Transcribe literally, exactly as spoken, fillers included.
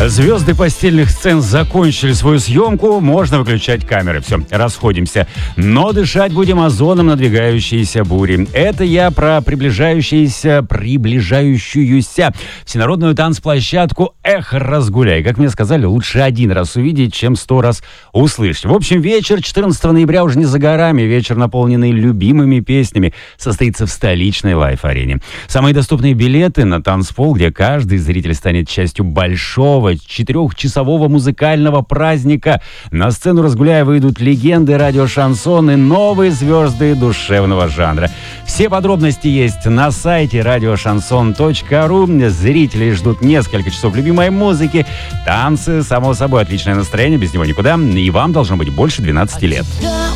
Звезды постельных сцен закончили свою съемку, можно выключать камеры. Все, расходимся. Но дышать будем озоном надвигающейся бури. Это я про приближающуюся, приближающуюся всенародную танцплощадку «Эх, разгуляй». Как мне сказали, лучше один раз увидеть, чем сто раз услышать. В общем, вечер четырнадцатого ноября уже не за горами. Вечер, наполненный любимыми песнями, состоится в столичной лайф-арене. Самые доступные билеты на танцпол, где каждый зритель станет частью большого четырехчасового музыкального праздника. На сцену «Разгуляя» выйдут легенды радиошансон и новые звезды душевного жанра. Все подробности есть на сайте радиошансон точка ру. Зрители ждут несколько часов любимой музыки, танцы, само собой, отличное настроение, без него никуда. И вам должно быть больше двенадцати лет.